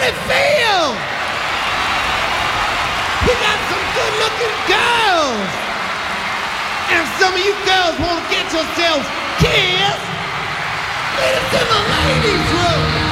it feel? We got some good-looking girls. And if some of you girls want to get yourselves kissed, lead us to the ladies' room.